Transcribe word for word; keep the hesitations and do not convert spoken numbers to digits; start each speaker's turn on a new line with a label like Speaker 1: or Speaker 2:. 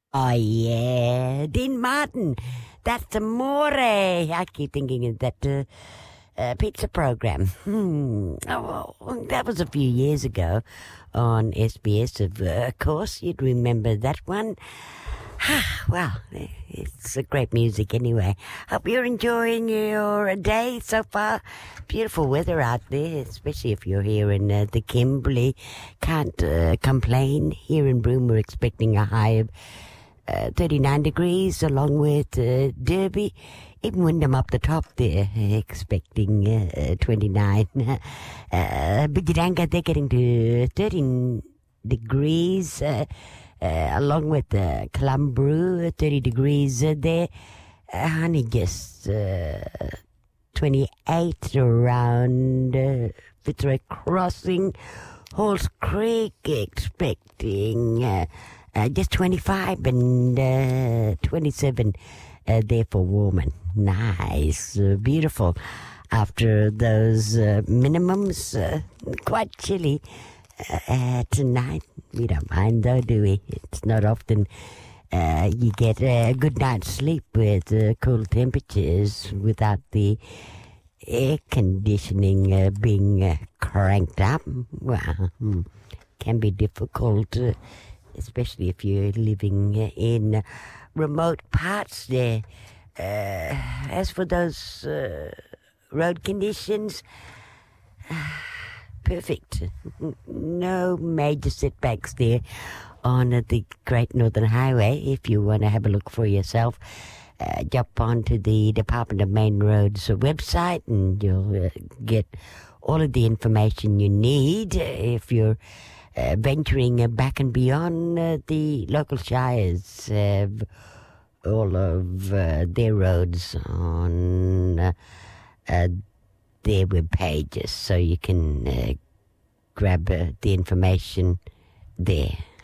Speaker 1: Oh, yeah. Dean Martin. That's Amore. I keep thinking of that uh, uh, pizza program. Hmm. Oh, well, that was a few years ago on S B S, of uh, course. You'd remember that one. Well, it's a great music anyway. Hope you're enjoying your day so far. Beautiful weather out there, especially if you're here in uh, the Kimberley. Can't uh, complain. Here in Broome, we're expecting a high of uh, thirty-nine degrees, along with uh, Derby. Even Wyndham up the top there, expecting uh, twenty-nine. uh, Bidiranga, they're getting to thirteen degrees. Uh, Uh, along with uh, Clumbrew, thirty degrees uh, there. Uh, honey, just uh, twenty-eight around uh, Fitzroy Crossing. Halls Creek expecting uh, uh, just twenty-five and uh, twenty-seven uh, there for Warman. Nice, uh, beautiful. After those uh, minimums, uh, quite chilly. Uh, tonight, we don't mind though, do we? It's not often uh, you get a good night's sleep with uh, cool temperatures without the air conditioning uh, being uh, cranked up. Well, hmm, can be difficult, uh, especially if you're living uh, in remote parts there. Uh, as for those uh, road conditions, perfect. No major setbacks there on uh, the Great Northern Highway. If you want to have a look for yourself, uh, jump onto the Department of Main Roads website and you'll uh, get all of the information you need if you're uh, venturing uh, back and beyond. Uh, the local shires have all of uh, their roads on uh, uh, their web pages, so you can uh, grab uh, the information there.